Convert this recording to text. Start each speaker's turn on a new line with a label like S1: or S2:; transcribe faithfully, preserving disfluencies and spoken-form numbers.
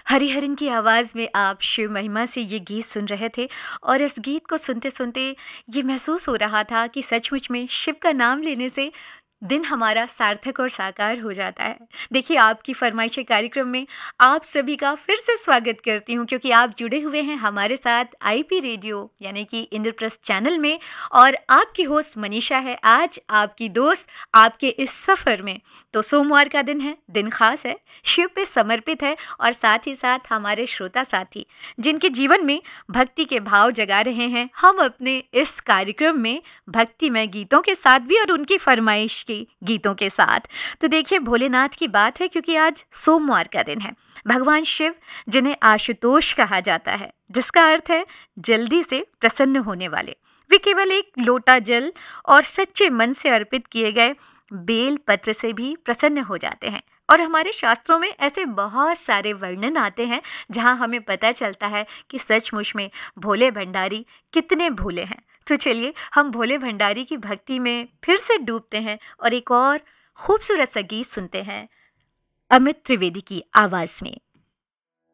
S1: हरिहरन की आवाज़ में आप शिव महिमा से ये गीत सुन रहे थे और इस गीत को सुनते-सुनते ये महसूस हो रहा था कि सचमुच में शिव का नाम लेने से दिन हमारा सार्थक और साकार हो जाता है। देखिए, आपकी फ़रमाइशी कार्यक्रम में आप सभी का फिर से स्वागत करती हूँ क्योंकि आप जुड़े हुए हैं हमारे साथ आईपी रेडियो यानी कि इंद्रप्रस्थ चैनल में और आपकी होस्ट मनीषा है आज आपकी दोस्त आपके इस सफ़र में। तो सोमवार का दिन है, दिन खास है, शिव पे समर्पित है और साथ ही साथ हमारे श्रोता साथी जिनके जीवन में भक्ति के भाव जगा रहे हैं, हम अपने इस कार्यक्रम में भक्तिमय गीतों के साथ भी और उनकी फरमाइश के गीतों के साथ। तो देखिए, भोलेनाथ की बात है क्योंकि आज सोमवार का दिन है। भगवान शिव जिन्हें आशुतोष कहा जाता है, जिसका अर्थ है जल्दी से प्रसन्न होने वाले, वे केवल एक लोटा जल और सच्चे मन से अर्पित किए गए बेल पत्र से भी प्रसन्न हो जाते हैं। और हमारे शास्त्रों में ऐसे बहुत सारे वर्णन आते हैं जहां हमें पता चलता है कि सचमुच में भोले भंडारी कितने भोले हैं। तो चलिए, हम भोले भंडारी की भक्ति में फिर से डूबते हैं और एक और खूबसूरत सा गीत सुनते हैं अमित त्रिवेदी की आवाज़ में।